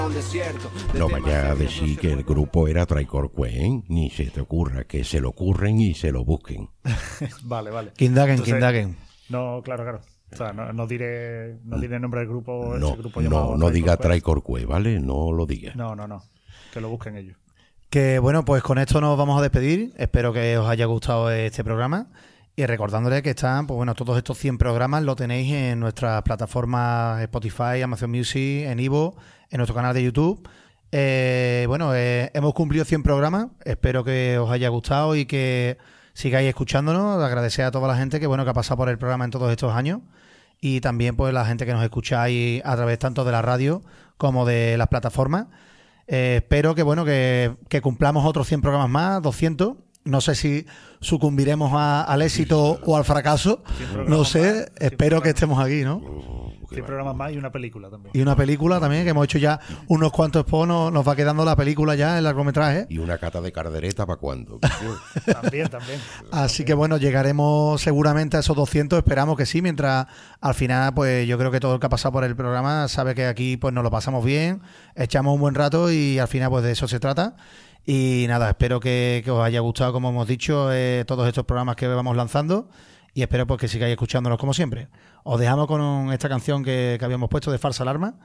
No vaya a decir que el grupo era Tricor Queen, ni se te ocurra, que se lo ocurren y se lo busquen. Vale. Que indaguen, Entonces, que indaguen. No, claro. O sea, no diré el nombre del grupo. No, ese grupo llamado no diga Tricor Tricor Queen, ¿vale? No lo diga. No. Que lo busquen ellos. Que bueno, pues con esto nos vamos a despedir. Espero que os haya gustado este programa. Y recordándole que están, pues bueno, todos estos 100 programas lo tenéis en nuestras plataformas Spotify, Amazon Music, en Ivo, en nuestro canal de YouTube. Hemos cumplido 100 programas. Espero que os haya gustado y que sigáis escuchándonos. Agradecer a toda la gente que ha pasado por el programa en todos estos años. Y también pues la gente que nos escucháis a través tanto de la radio como de las plataformas. Espero que cumplamos otros 100 programas más, 200. No sé si sucumbiremos al éxito o al fracaso. No sé, espero que estemos aquí, ¿no? 100 programas más y una película también. Y una película también, que hemos hecho ya unos cuantos spots, nos va quedando la película ya, el largometraje. Y una cata de cardereta, ¿para cuándo? También. Así que bueno, llegaremos seguramente a esos 200, esperamos que sí, mientras al final, pues yo creo que todo el que ha pasado por el programa sabe que aquí pues nos lo pasamos bien, echamos un buen rato y al final pues de eso se trata. Y nada, espero que os haya gustado, como hemos dicho, todos estos programas que vamos lanzando y espero pues que sigáis escuchándonos como siempre. Os dejamos con esta canción que habíamos puesto de Falsa Alarma.